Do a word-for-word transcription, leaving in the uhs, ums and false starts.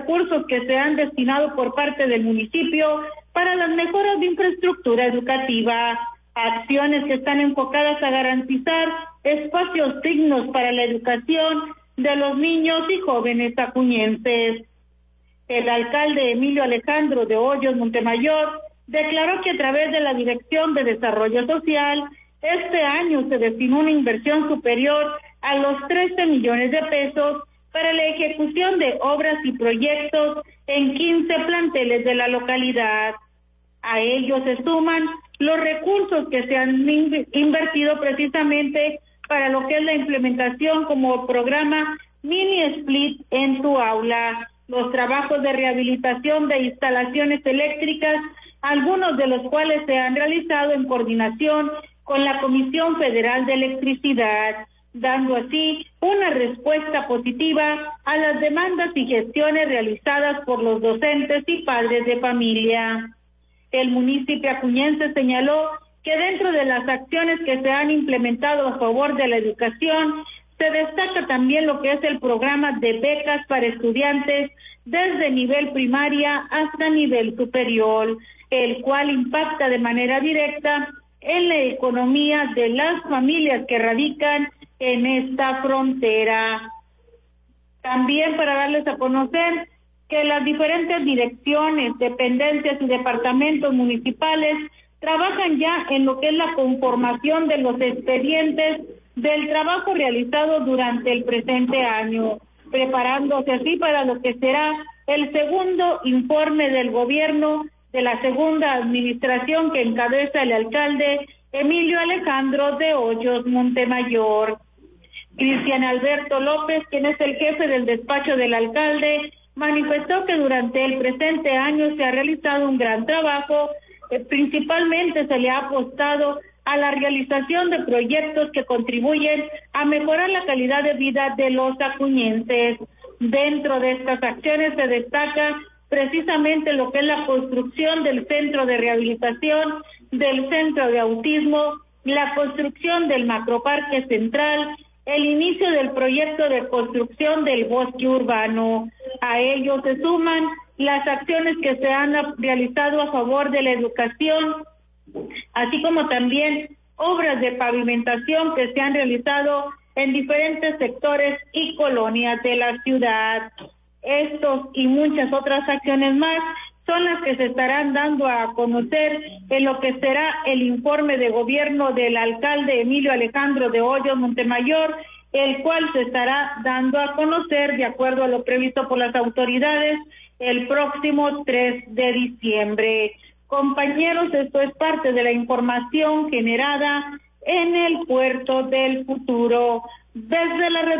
recursos que se han destinado por parte del municipio para las mejoras de infraestructura educativa, acciones que están enfocadas a garantizar espacios dignos para la educación de los niños y jóvenes acuñenses. El alcalde Emilio Alejandro de Hoyos Montemayor declaró que a través de la Dirección de Desarrollo Social, este año se destinó una inversión superior a los trece millones de pesos para la ejecución de obras y proyectos en quince planteles de la localidad. A ellos se suman los recursos que se han invertido precisamente para lo que es la implementación como programa Mini Split en tu aula, los trabajos de rehabilitación de instalaciones eléctricas, algunos de los cuales se han realizado en coordinación con la Comisión Federal de Electricidad, dando así una respuesta positiva a las demandas y gestiones realizadas por los docentes y padres de familia. El municipio acuñense señaló que dentro de las acciones que se han implementado a favor de la educación, se destaca también lo que es el programa de becas para estudiantes desde nivel primaria hasta nivel superior, el cual impacta de manera directa en la economía de las familias que radican en esta frontera. También para darles a conocer que las diferentes direcciones, dependencias y departamentos municipales trabajan ya en lo que es la conformación de los expedientes del trabajo realizado durante el presente año, preparándose así para lo que será el segundo informe del gobierno de la segunda administración que encabeza el alcalde Emilio Alejandro de Hoyos Montemayor. Cristian Alberto López, quien es el jefe del despacho del alcalde, manifestó que durante el presente año se ha realizado un gran trabajo, eh, principalmente se le ha apostado a la realización de proyectos que contribuyen a mejorar la calidad de vida de los acuñenses. Dentro de estas acciones se destaca precisamente lo que es la construcción del centro de rehabilitación, del centro de autismo, la construcción del macroparque central, el inicio del proyecto de construcción del bosque urbano. A ello se suman las acciones que se han realizado a favor de la educación, así como también obras de pavimentación que se han realizado en diferentes sectores y colonias de la ciudad. Estos y muchas otras acciones más son las que se estarán dando a conocer en lo que será el informe de gobierno del alcalde Emilio Alejandro de Hoyos Montemayor, el cual se estará dando a conocer de acuerdo a lo previsto por las autoridades el próximo tres de diciembre. Compañeros, esto es parte de la información generada en el Puerto del Futuro. Desde la